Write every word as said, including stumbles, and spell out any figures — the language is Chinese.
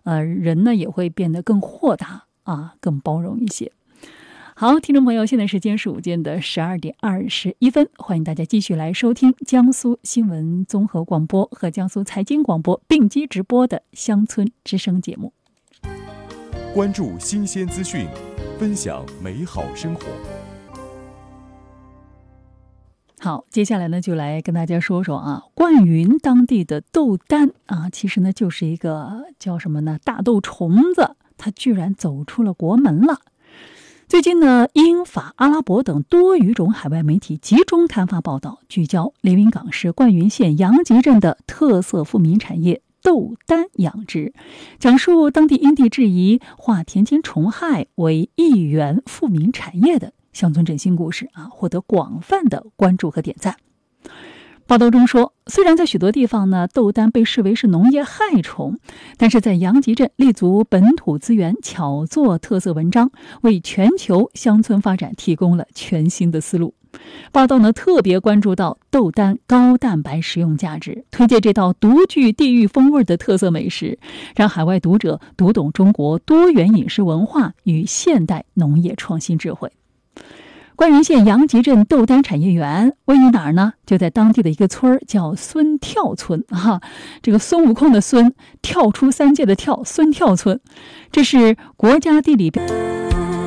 呃，人呢也会变得更豁达啊，更包容一些。好，听众朋友，现在时间是午间的十二点二十一分，欢迎大家继续来收听江苏新闻综合广播和江苏财经广播并机直播的乡村之声节目。 关注新鲜资讯，分享美好生活。 好，接下来呢，就来跟大家说说啊，灌云当地的豆丹啊，其实呢就是一个叫什么呢，大豆虫子，它居然走出了国门了。最近呢，英法阿拉伯等多语种海外媒体集中刊发报道，聚焦连云港市灌云县杨集镇的特色富民产业豆丹养殖，讲述当地因地制宜化田间虫害为一元富民产业的乡村振兴故事啊，获得广泛的关注和点赞。报道中说，虽然在许多地方呢，豆丹被视为是农业害虫，但是在杨集镇立足本土资源，巧做特色文章，为全球乡村发展提供了全新的思路。报道呢特别关注到豆丹高蛋白食用价值，推荐这道独具地域风味的特色美食，让海外读者读懂中国多元饮食文化与现代农业创新智慧。灌云县杨集镇豆丹产业园位于哪儿呢？就在当地的一个村儿，叫孙跳村哈。这个孙悟空的孙，跳出三界的跳，孙跳村，这是国家地理标